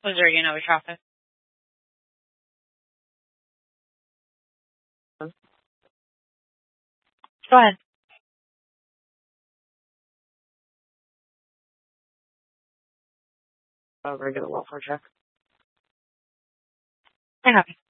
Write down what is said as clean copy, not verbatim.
Was there, traffic? Go ahead. A regular welfare check. I have it.